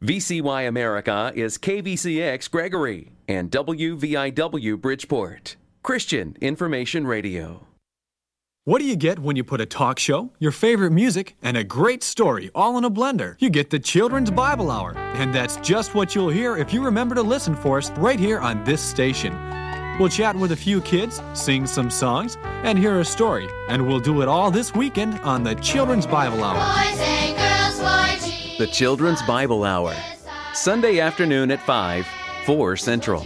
VCY America is KVCX Gregory and WVIW Bridgeport. Christian Information Radio. What do you get when you put a talk show, your favorite music, and a great story all in a blender? You get the Children's Bible Hour. And that's just what you'll hear if you remember to listen for us right here on this station. We'll chat with a few kids, sing some songs, and hear a story. And we'll do it all this weekend on the Children's Bible Hour. Boys and girls for Jesus. The Children's Bible Hour. Sunday afternoon at 5, 4 Central.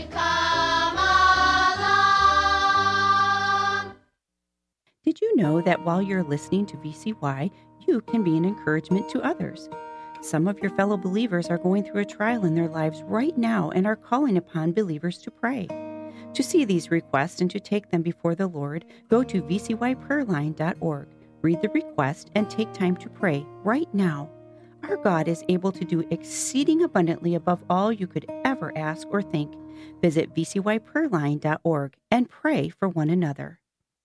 Did you know that while you're listening to VCY, you can be an encouragement to others? Some of your fellow believers are going through a trial in their lives right now and are calling upon believers to pray. To see these requests and to take them before the Lord, go to vcyprayerline.org, read the request, and take time to pray right now. Our God is able to do exceeding abundantly above all you could ever ask or think. Visit vcyprayerline.org and pray for one another.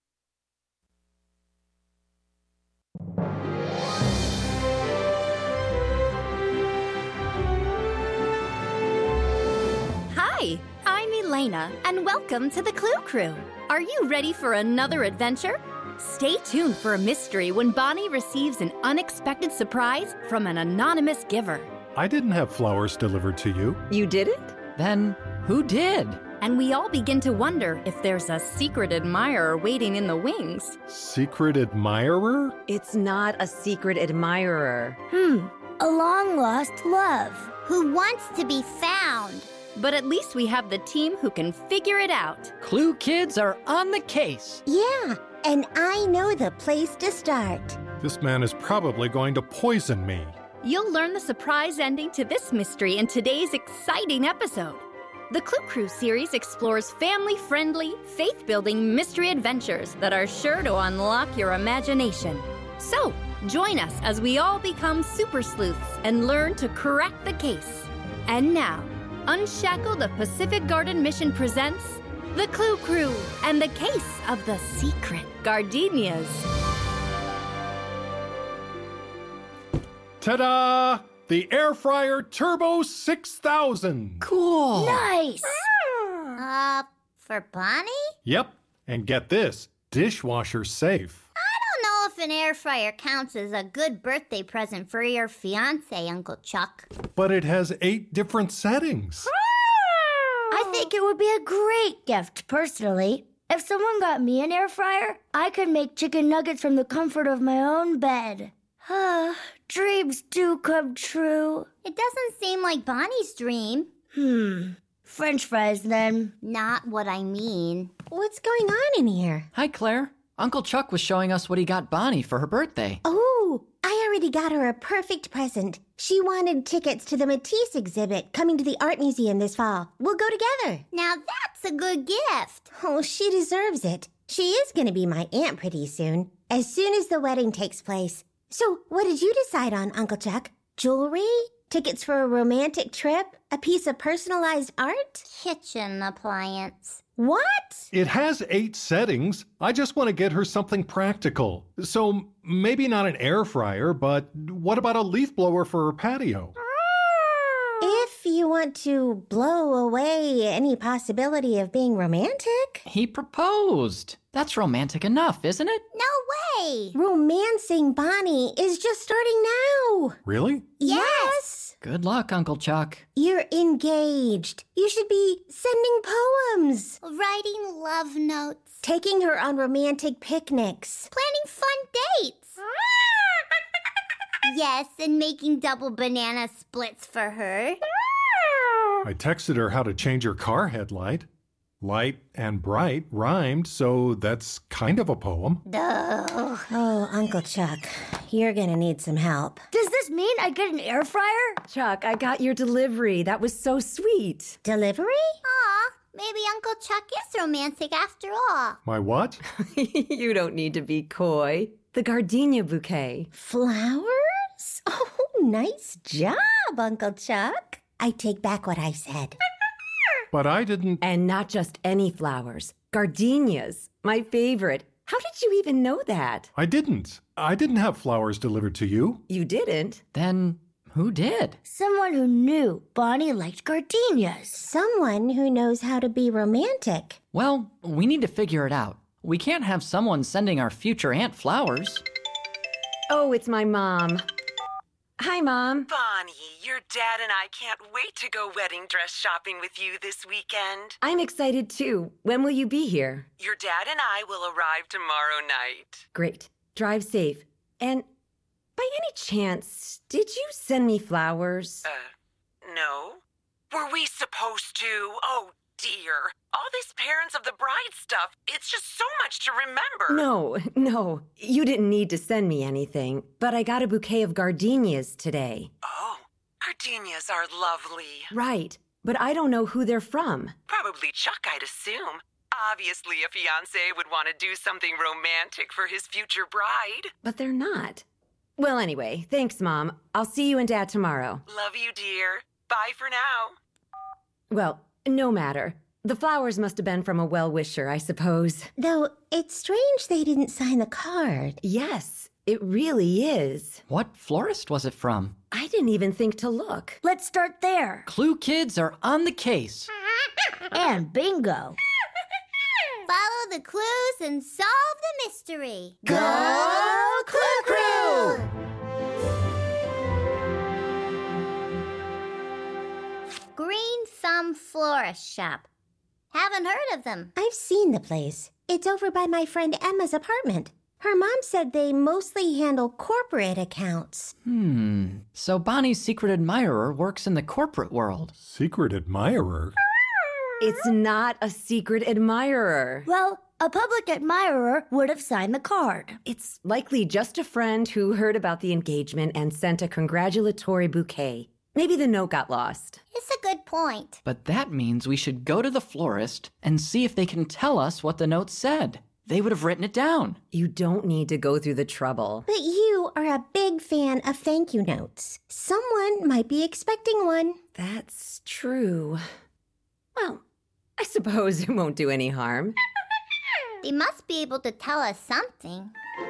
Hi, I'm Elena, and welcome to the Clue Crew. Are you ready for another adventure? Stay tuned for a mystery when Bonnie receives an unexpected surprise from an anonymous giver. I didn't have flowers delivered to you. You didn't? Then who did? And we all begin to wonder if there's a secret admirer waiting in the wings. Secret admirer? It's not a secret admirer. A long-lost love. Who wants to be found. But at least we have the team who can figure it out. Clue kids are on the case. Yeah, and I know the place to start. This man is probably going to poison me. You'll learn the surprise ending to this mystery in today's exciting episode. The Clue Crew series explores family-friendly, faith-building mystery adventures that are sure to unlock your imagination. So, join us as we all become super sleuths and learn to crack the case. And now, Unshackled of Pacific Garden Mission presents The Clue Crew and the Case of the Secret Gardenias. Ta-da! The Air Fryer Turbo 6000! Cool. Nice! For Bonnie? Yep, and get this, dishwasher safe. I don't know if an air fryer counts as a good birthday present for your fiancé, Uncle Chuck. But it has 8 different settings. I think it would be a great gift, personally. If someone got me an air fryer, I could make chicken nuggets from the comfort of my own bed. Dreams do come true. It doesn't seem like Bonnie's dream. French fries, then. Not what I mean. What's going on in here? Hi, Claire. Uncle Chuck was showing us what he got Bonnie for her birthday. Oh, I already got her a perfect present. She wanted tickets to the Matisse exhibit coming to the art museum this fall. We'll go together. Now that's a good gift. Oh, she deserves it. She is going to be my aunt pretty soon as the wedding takes place. So, what did you decide on, Uncle Chuck? Jewelry? Tickets for a romantic trip? A piece of personalized art? Kitchen appliance. What? It has 8 settings. I just want to get her something practical. So maybe not an air fryer, but what about a leaf blower for her patio? If you want to blow away any possibility of being romantic. He proposed. That's romantic enough, isn't it? No way. Romancing Bonnie is just starting now. Really? Yes. Good luck, Uncle Chuck. You're engaged. You should be sending poems. Writing love notes. Taking her on romantic picnics. Planning fun dates. Yes, and making double banana splits for her. I texted her how to change her car headlight. Light and bright rhymed, so that's kind of a poem. Oh, Uncle Chuck, you're gonna need some help. Does this mean I get an air fryer? Chuck, I got your delivery. That was so sweet. Delivery? Aw, maybe Uncle Chuck is romantic after all. My what? You don't need to be coy. The gardenia bouquet. Flowers? Oh, nice job, Uncle Chuck. I take back what I said. But I didn't... And not just any flowers. Gardenias. My favorite. How did you even know that? I didn't have flowers delivered to you. You didn't? Then Who did? Someone who knew Bonnie liked gardenias. Someone who knows how to be romantic. Well, we need to figure it out. We can't have someone sending our future aunt flowers. Oh, it's my mom. Hi, Mom. Bonnie, your dad and I can't wait to go wedding dress shopping with you this weekend. I'm excited too. When will you be here? Your dad and I will arrive tomorrow night. Great. Drive safe. And by any chance, did you send me flowers? No. Were we supposed to? Oh, dear. All this parents of the bride stuff, it's just so much to remember. No. You didn't need to send me anything, but I got a bouquet of gardenias today. Oh, gardenias are lovely. Right, but I don't know who they're from. Probably Chuck, I'd assume. Obviously, a fiancé would want to do something romantic for his future bride. But they're not. Well, anyway, thanks, Mom. I'll see you and Dad tomorrow. Love you, dear. Bye for now. Well, no matter. The flowers must have been from a well-wisher, I suppose. Though it's strange they didn't sign the card. Yes, it really is. What florist was it from? I didn't even think to look. Let's start there. Clue kids are on the case. And bingo. Follow the clues and solve the mystery. Go Clue Crew! Green Thumb Florist Shop. Haven't heard of them. I've seen the place. It's over by my friend Emma's apartment. Her mom said they mostly handle corporate accounts. So Bonnie's secret admirer works in the corporate world. Secret admirer? It's not a secret admirer. Well, a public admirer would have signed the card. It's likely just a friend who heard about the engagement and sent a congratulatory bouquet. Maybe the note got lost. It's a good point. But that means we should go to the florist and see if they can tell us what the note said. They would have written it down. You don't need to go through the trouble. But you are a big fan of thank you notes. Someone might be expecting one. That's true. Well, I suppose it won't do any harm. They must be able to tell us something.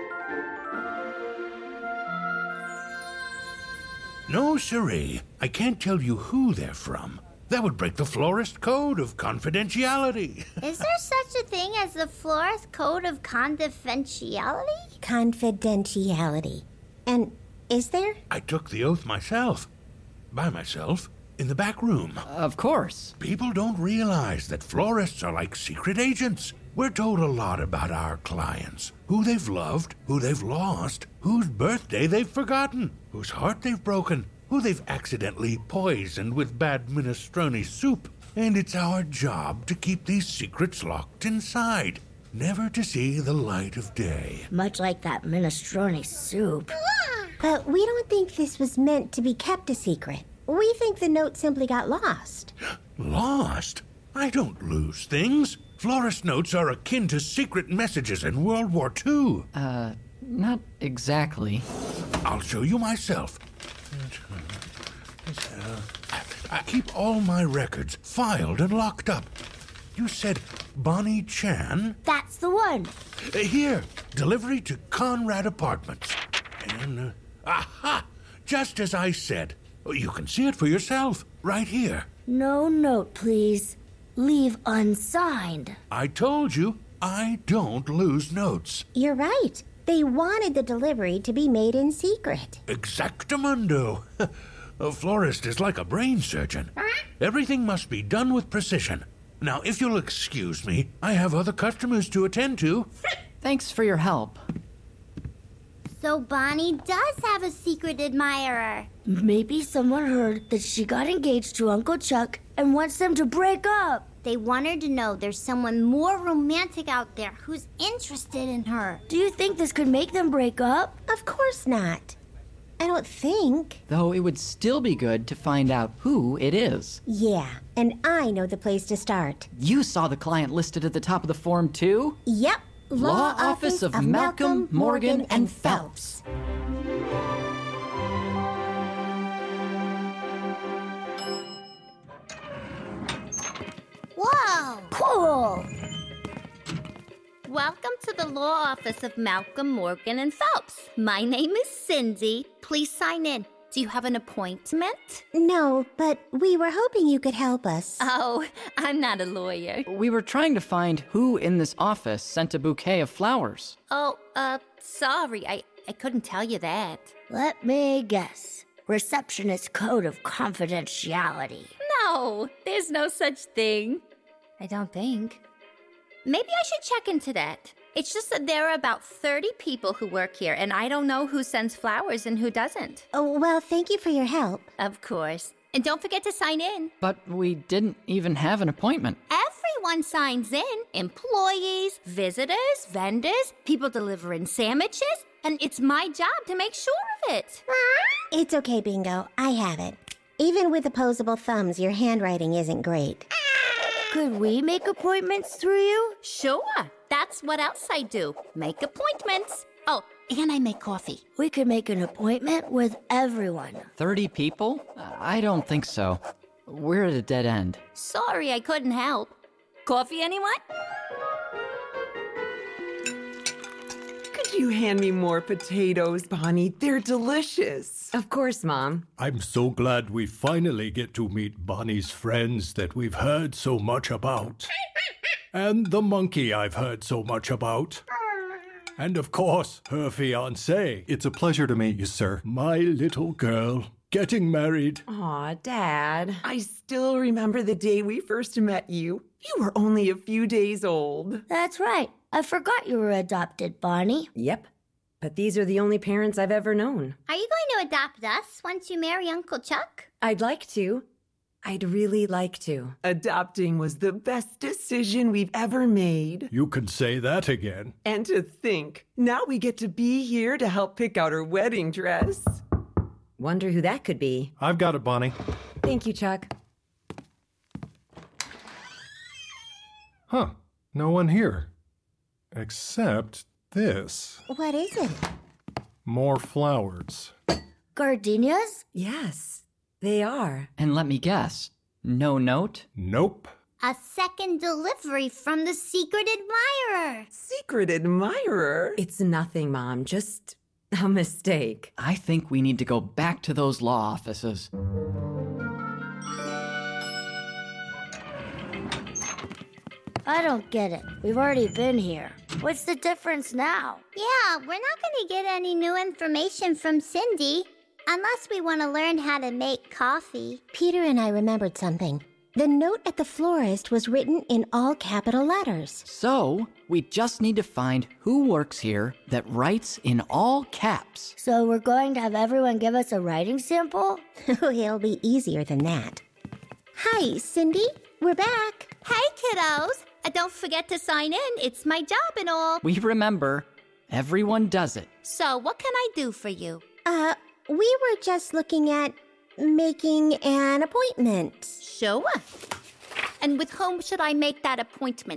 No, siree. I can't tell you who they're from. That would break the florist code of confidentiality. Is there such a thing as the florist code of confidentiality? Confidentiality. And is there? I took the oath myself. By myself. In the back room. Of course. People don't realize that florists are like secret agents. We're told a lot about our clients. Who they've loved, who they've lost, whose birthday they've forgotten, whose heart they've broken, who they've accidentally poisoned with bad minestrone soup. And it's our job to keep these secrets locked inside, never to see the light of day. Much like that minestrone soup. But we don't think this was meant to be kept a secret. We think the note simply got lost. Lost? I don't lose things. Florist notes are akin to secret messages in World War II. Not exactly. I'll show you myself. I keep all my records filed and locked up. You said Bonnie Chan? That's the one. Here, delivery to Conrad Apartments. And, aha! Just as I said. You can see it for yourself, right here. No note, please. Leave unsigned. I told you, I don't lose notes. You're right. They wanted the delivery to be made in secret. Exactamundo. A florist is like a brain surgeon. Everything must be done with precision. Now, if you'll excuse me, I have other customers to attend to. Thanks for your help. So Bonnie does have a secret admirer. Maybe someone heard that she got engaged to Uncle Chuck and wants them to break up. They want her to know there's someone more romantic out there who's interested in her. Do you think this could make them break up? Of course not. I don't think. Though it would still be good to find out who it is. Yeah, and I know the place to start. You saw the client listed at the top of the form, too? Yep. Law Office of Malcolm, Morgan, and Phelps. Whoa! Cool! Welcome to the Law Office of Malcolm, Morgan, and Phelps. My name is Cindy. Please sign in. Do you have an appointment? No, but we were hoping you could help us. Oh, I'm not a lawyer. We were trying to find who in this office sent a bouquet of flowers. Oh, sorry. I couldn't tell you that. Let me guess. Receptionist code of confidentiality. No, there's no such thing. I don't think. Maybe I should check into that. It's just that there are about 30 people who work here, and I don't know who sends flowers and who doesn't. Oh, well, thank you for your help. Of course. And don't forget to sign in. But we didn't even have an appointment. Everyone signs in. Employees, visitors, vendors, people delivering sandwiches. And it's my job to make sure of it. It's okay, Bingo. I have it. Even with opposable thumbs, your handwriting isn't great. Could we make appointments through you? Sure. That's what else I do. Make appointments. Oh, and I make coffee. We could make an appointment with everyone. 30 people? I don't think so. We're at a dead end. Sorry, I couldn't help. Coffee, anyone? Could you hand me more potatoes, Bonnie? They're delicious. Of course, Mom. I'm so glad we finally get to meet Bonnie's friends that we've heard so much about. And the monkey I've heard so much about. And of course, her fiancé. It's a pleasure to meet you, sir. My little girl, getting married. Aw, Dad. I still remember the day we first met you. You were only a few days old. That's right. I forgot you were adopted, Bonnie. Yep. But these are the only parents I've ever known. Are you going to adopt us once you marry Uncle Chuck? I'd like to. I'd really like to. Adopting was the best decision we've ever made. You can say that again. And to think, now we get to be here to help pick out her wedding dress. Wonder who that could be. I've got it, Bonnie. Thank you, Chuck. Huh. No one here. Except this. What is it? More flowers. Gardenias? Yes, they are. And let me guess, no note? Nope. A second delivery from the secret admirer. Secret admirer? It's nothing, Mom. Just a mistake. I think we need to go back to those law offices. I don't get it. We've already been here. What's the difference now? Yeah, we're not going to get any new information from Cindy unless we want to learn how to make coffee. Peter and I remembered something. The note at the florist was written in all capital letters. So, we just need to find who works here that writes in all caps. So we're going to have everyone give us a writing sample? It'll be easier than that. Hi, Cindy. We're back. Hey, kiddos. Don't forget to sign in. It's my job and all. We remember. Everyone does it. So, what can I do for you? We were just looking at making an appointment. Sure. And with whom should I make that appointment?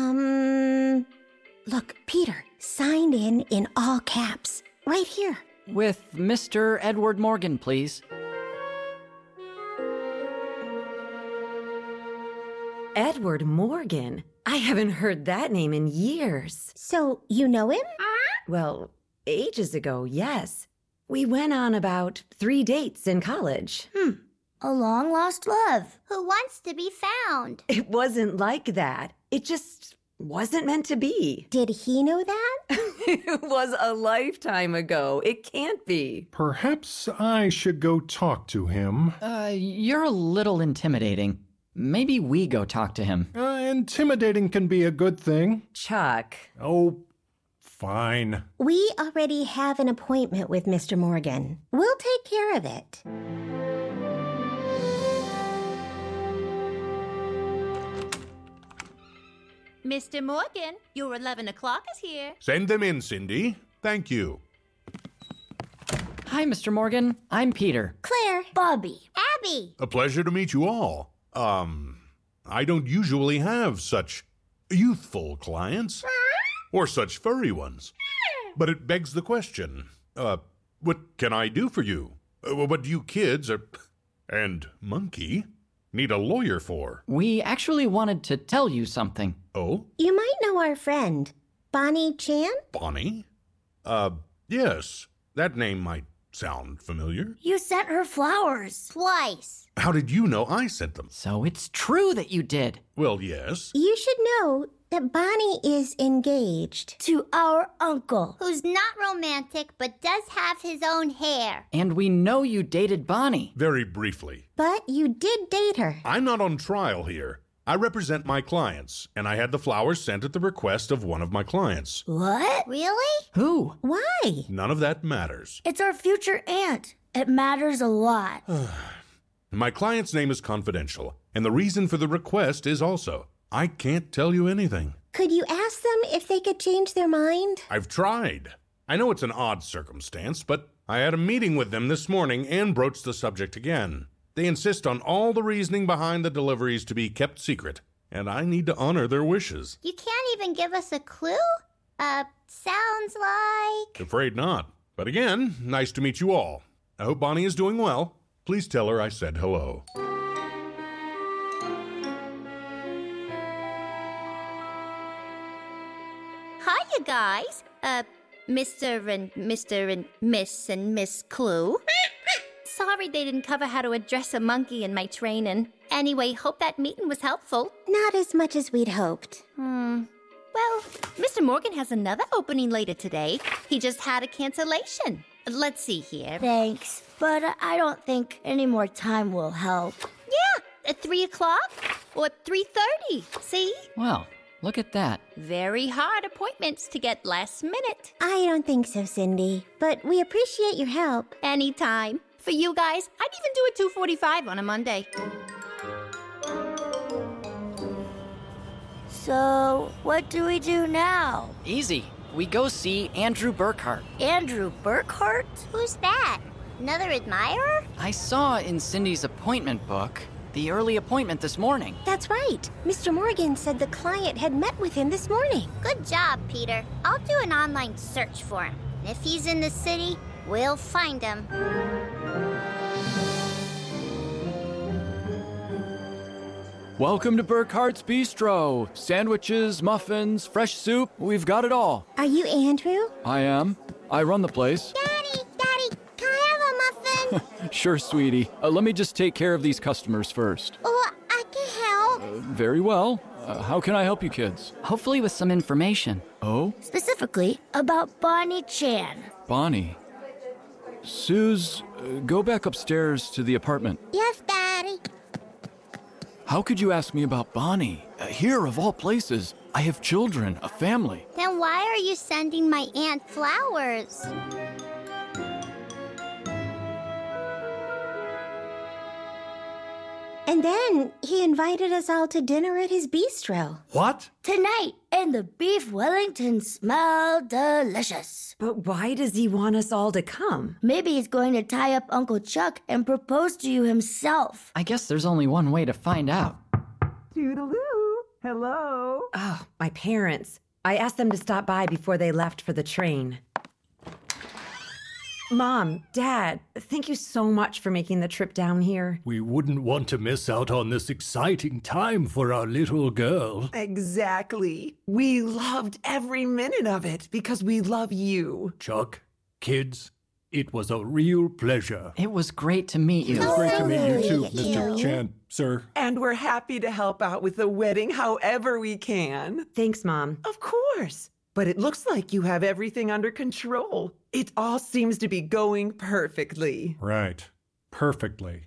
Look, Peter, signed in all caps. Right here. With Mr. Edward Morgan, please. Edward Morgan? I haven't heard that name in years. So, you know him? Well, ages ago, yes. We went on about 3 dates in college. A long-lost love. Who wants to be found? It wasn't like that. It just wasn't meant to be. Did he know that? It was a lifetime ago. It can't be. Perhaps I should go talk to him. You're a little intimidating. Maybe we go talk to him. Intimidating can be a good thing. Chuck. Oh, fine. We already have an appointment with Mr. Morgan. We'll take care of it. Mr. Morgan, your 11 o'clock is here. Send them in, Cindy. Thank you. Hi, Mr. Morgan. I'm Peter. Claire. Bobby. Abby. A pleasure to meet you all. I don't usually have such youthful clients. Or such furry ones. But it begs the question, what can I do for you? What do you kids and Monkey need a lawyer for? We actually wanted to tell you something. Oh? You might know our friend, Bonnie Chan? Bonnie? Yes. That name might sound familiar? You sent her flowers. Twice. How did you know I sent them? So it's true that you did. Well, yes. You should know that Bonnie is engaged to our uncle, who's not romantic but does have his own hair. And we know you dated Bonnie. Very briefly. But you did date her. I'm not on trial here. I represent my clients, and I had the flowers sent at the request of one of my clients. What? Really? Who? Why? None of that matters. It's our future aunt. It matters a lot. My client's name is confidential, and the reason for the request is also. I can't tell you anything. Could you ask them if they could change their mind? I've tried. I know it's an odd circumstance, but I had a meeting with them this morning and broached the subject again. They insist on all the reasoning behind the deliveries to be kept secret, and I need to honor their wishes. You can't even give us a clue? Sounds like... Afraid not. But again, nice to meet you all. I hope Bonnie is doing well. Please tell her I said hello. Hi, you guys. Mr. and Miss Clue. Sorry they didn't cover how to address a monkey in my training. Anyway, hope that meeting was helpful. Not as much as we'd hoped. Well, Mr. Morgan has another opening later today. He just had a cancellation. Let's see here. Thanks, but I don't think any more time will help. Yeah, at 3 o'clock or 3:30. See? Well, look at that. Very hard appointments to get last minute. I don't think so, Cindy, but we appreciate your help. Anytime. For you guys, I'd even do a 2:45 on a Monday. So, what do we do now? Easy. We go see Andrew Burkhart. Andrew Burkhart? Who's that? Another admirer? I saw in Cindy's appointment book the early appointment this morning. That's right. Mr. Morgan said the client had met with him this morning. Good job, Peter. I'll do an online search for him. If he's in the city, we'll find him. Welcome to Burkhart's Bistro. Sandwiches, muffins, fresh soup, we've got it all. Are you Andrew? I am. I run the place. Daddy, can I have a muffin? Sure, sweetie. Let me just take care of these customers first. Oh, I can help. Very well. How can I help you kids? Hopefully with some information. Oh? Specifically about Bonnie Chan. Bonnie. Suze, go back upstairs to the apartment. Yes, Daddy. How could you ask me about Bonnie? Here, of all places. I have children, a family. Then why are you sending my aunt flowers? And then he invited us all to dinner at his bistro. What? Tonight, and the beef Wellington smell delicious. But why does he want us all to come? Maybe he's going to tie up Uncle Chuck and propose to you himself. I guess there's only one way to find out. Toodaloo. Hello. Oh, my parents. I asked them to stop by before they left for the train. Mom, Dad, thank you so much for making the trip down here. We wouldn't want to miss out on this exciting time for our little girl. Exactly. We loved every minute of it because we love you. Chuck, kids, it was a real pleasure. It was great to meet you. It was great to meet you too, Mr. Chan, sir. And we're happy to help out with the wedding however we can. Thanks, Mom. Of course. But it looks like you have everything under control. It all seems to be going perfectly. Right. Perfectly.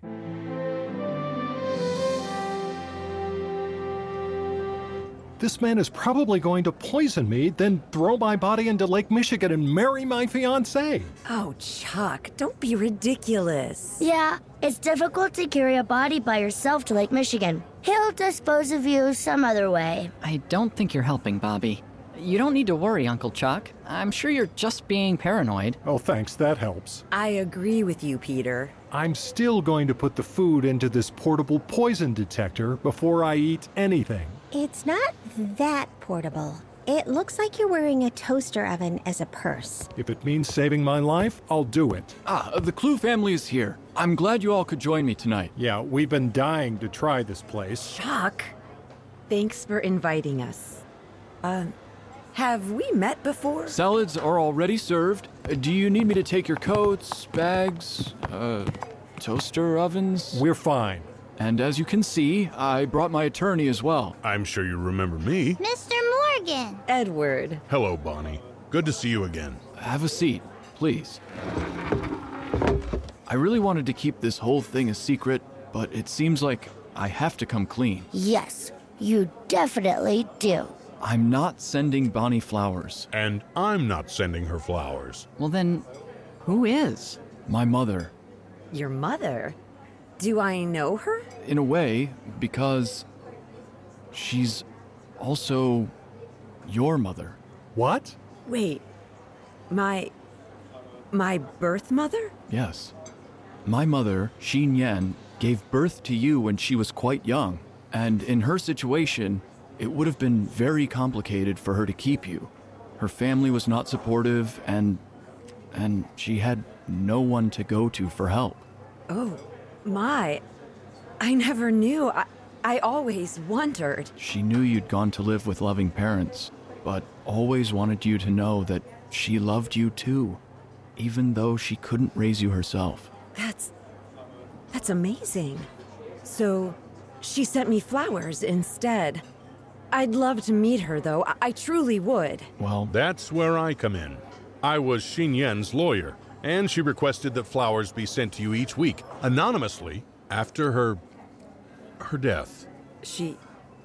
This man is probably going to poison me, then throw my body into Lake Michigan and marry my fiancée. Oh, Chuck, don't be ridiculous. Yeah, it's difficult to carry a body by yourself to Lake Michigan. He'll dispose of you some other way. I don't think you're helping, Bobby. You don't need to worry, Uncle Chuck. I'm sure you're just being paranoid. Oh, thanks. That helps. I agree with you, Peter. I'm still going to put the food into this portable poison detector before I eat anything. It's not that portable. It looks like you're wearing a toaster oven as a purse. If it means saving my life, I'll do it. The Clue family is here. I'm glad you all could join me tonight. Yeah, we've been dying to try this place. Chuck, thanks for inviting us. Have we met before? Salads are already served. Do you need me to take your coats, bags, toaster ovens? We're fine. And as you can see, I brought my attorney as well. I'm sure you remember me. Mr. Morgan. Edward. Hello, Bonnie. Good to see you again. Have a seat, please. I really wanted to keep this whole thing a secret, but it seems like I have to come clean. Yes, you definitely do. I'm not sending Bonnie flowers. And I'm not sending her flowers. Well then, who is? My mother. Your mother? Do I know her? In a way, because she's also your mother. What? Wait, my birth mother? Yes. My mother, Xin Yan, gave birth to you when she was quite young, and in her situation, it would have been very complicated for her to keep you. Her family was not supportive, and she had no one to go to for help. Oh, my. I never knew. I always wondered. She knew you'd gone to live with loving parents, but always wanted you to know that she loved you too, even though she couldn't raise you herself. That's amazing. So, she sent me flowers instead. I'd love to meet her, though. I truly would. Well, that's where I come in. I was Xin Yan's lawyer, and she requested that flowers be sent to you each week, anonymously, after her death. She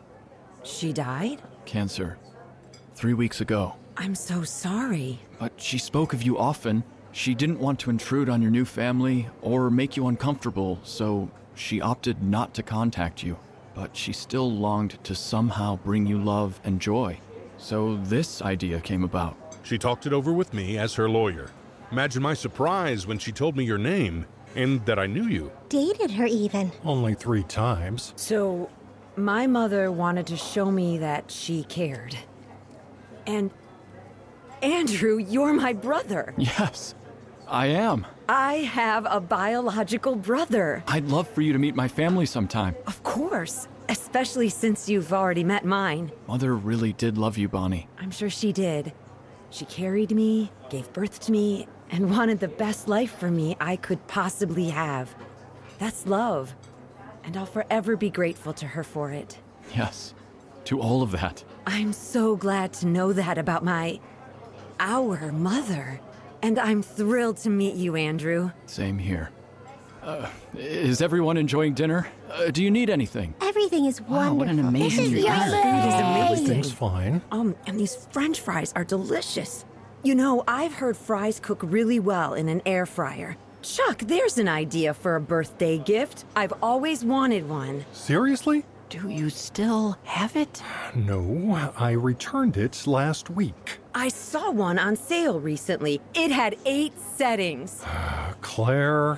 died? Cancer. 3 weeks ago. I'm so sorry. But she spoke of you often. She didn't want to intrude on your new family or make you uncomfortable, so she opted not to contact you. But she still longed to somehow bring you love and joy. So this idea came about. She talked it over with me as her lawyer. Imagine my surprise when she told me your name and that I knew you. Dated her even. Only 3 times. So, my mother wanted to show me that she cared. And Andrew, you're my brother. Yes, I am. I have a biological brother. I'd love for you to meet my family sometime. Of course, especially since you've already met mine. Mother really did love you, Bonnie. I'm sure she did. She carried me, gave birth to me, and wanted the best life for me I could possibly have. That's love. And I'll forever be grateful to her for it. Yes, to all of that. I'm so glad to know that about our mother. And I'm thrilled to meet you, Andrew. Same here. Is everyone enjoying dinner? Do you need anything? Everything is wonderful. What an amazing Food is amazing. Everything's fine. And these French fries are delicious. You know, I've heard fries cook really well in an air fryer. Chuck, there's an idea for a birthday gift. I've always wanted one. Seriously? Do you still have it? No, I returned it last week. I saw one on sale recently. It had 8 settings. Claire.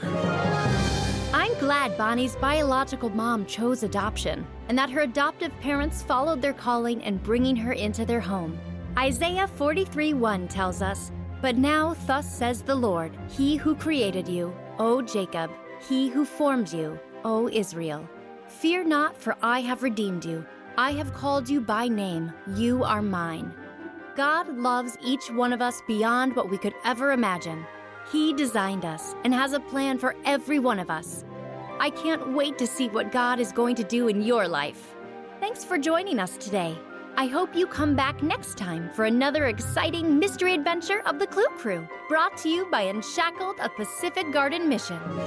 I'm glad Bonnie's biological mom chose adoption, and that her adoptive parents followed their calling in bringing her into their home. Isaiah 43:1 tells us, "But now thus says the Lord, He who created you, O Jacob, He who formed you, O Israel. Fear not, for I have redeemed you. I have called you by name. You are mine." God loves each one of us beyond what we could ever imagine. He designed us and has a plan for every one of us. I can't wait to see what God is going to do in your life. Thanks for joining us today. I hope you come back next time for another exciting mystery adventure of the Clue Crew, brought to you by Unshackled, a Pacific Garden mission.